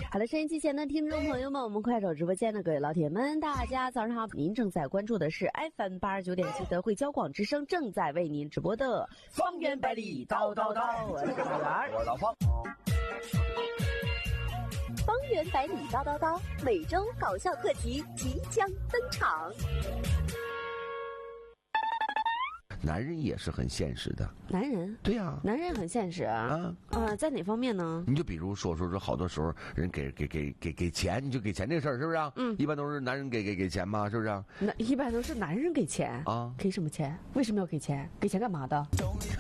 好了，收音机前的听众朋友们，我们快手直播间的各位老铁们，大家早上好！您正在关注的是 FM 89.7德惠交广之声正在为您直播的方圆百里叨叨叨，我是老袁， 我是老方。 方圆百里叨叨叨，每周搞笑特辑即将登场。 男人也是很现实的， 男人对呀、 男人很现实啊在哪方面呢？ 你就比如说好多时候人给钱，你就给钱这事儿是不是啊？一般都是男人给钱嘛，是不是啊？ 那一般都是男人给钱啊， 给什么钱？为什么要给钱？给钱干嘛的？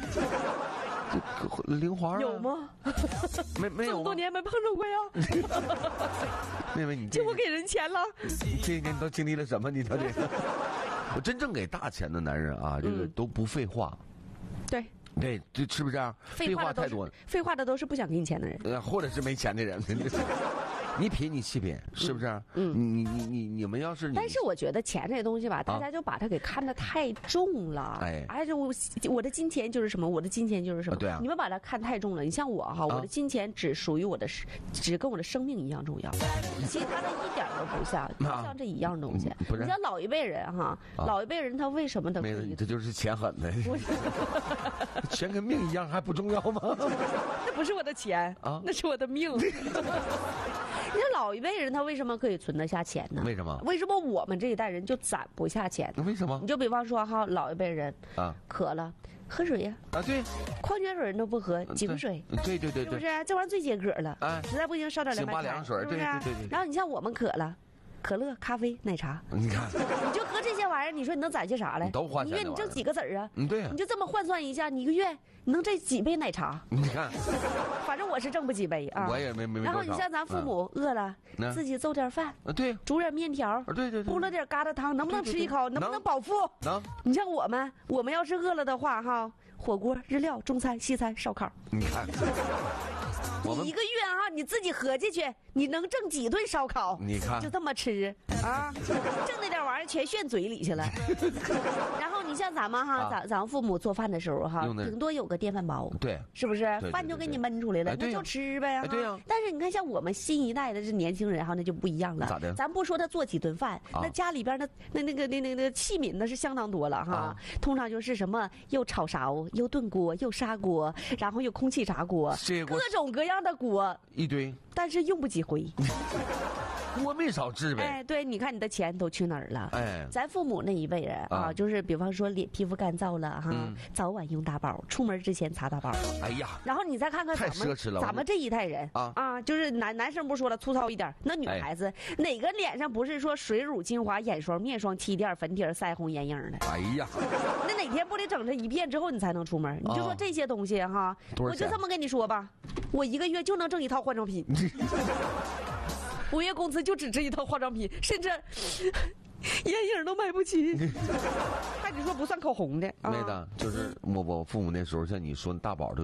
零花、啊、 有吗？ 没有， 这么多年没碰着过呀。 妹妹，你就我给人钱了， 这一年你都经历了什么？你到底？我真正给大钱的男人啊，这个都不废话。 对， 这是不是啊？废话太多了。 废话的都是不想给你钱的人， 或者是没钱的人。你品你细品，是不是啊？你们要是， 但是我觉得钱这东西吧，大家就把它给看得太重了。哎，我的金钱就是什么，我的金钱就是什么。 对啊， 你们把它看太重了。你像我哈，我的金钱只属于只跟我的生命一样重要，其他的一点都不像这一样东西。你像老一辈人哈，老一辈人他为什么的？ 没有，这就是钱狠的。钱跟命一样还不重要吗？ 那不是我的钱啊，那是我的命。你看老一辈人他为什么可以存得下钱呢？ 为什么？ 为什么我们这一代人就攒不下钱呢？ 为什么？ 你就比方说哈，老一辈人啊，渴了喝水呀啊，对， 矿泉水人都不喝，井水， 对，是不是？这玩意儿最解渴了，实在不行烧点凉白开，是不是？对。 然后你像我们渴了，可乐、咖啡、奶茶， 你看， 你就喝这些玩意儿，你说你能攒下啥来？ 都花钱， 一个月你挣几个子儿啊？ 对呀， 你就这么换算一下，你一个月你能挣几杯奶茶？ 你看， 反正我是挣不几杯啊。 我也没。 然后你像咱父母饿了，自己做点饭， 对， 煮点面条， 对， 补了点疙瘩汤，能不能吃一口？能不能饱腹？ 能。 你像我们要是饿了的话，哈，火锅、日料、中餐、西餐、烧烤， 你看。 你一个月啊，你自己合计去，你能挣几顿烧烤？ 你看， 就这么吃啊，挣那点玩意儿全炫嘴里去了。然后你像咱们哈，咱父母做饭的时候哈，顶多有个电饭煲， 对， 是不是？饭就给你焖出来了，那就吃呗。 对呀。 但是你看，像我们新一代的这年轻人哈，那就不一样了。 咋的？ 咱不说他做几顿饭，那家里边那个器皿那是相当多了哈。通常就是什么又炒勺，又炖锅，又砂锅，然后又空气炸锅，各种各样的锅一堆， 但是用不几回。 锅没少治呗。 哎，对，你看你的钱都去哪儿了？ 哎， 咱父母那一辈人啊，就是比方说皮肤干燥了哈，早晚用大包，出门之前擦大包。 哎呀， 然后你再看看咱们这一代人啊，就是男生不说了，粗糙一点，那女孩子哪个脸上不是说水乳精华、眼霜、面霜、气垫、粉底、腮红、眼影的？ 哎呀， 那哪天不得整这一片之后你才能出门？你就说这些东西哈，我就这么跟你说吧，我一个月就能挣一套化妆品。5月工资就只值一套化妆品，甚至眼影都买不起，还得说不算口红的。 没的，就是我父母那时候像你说大宝的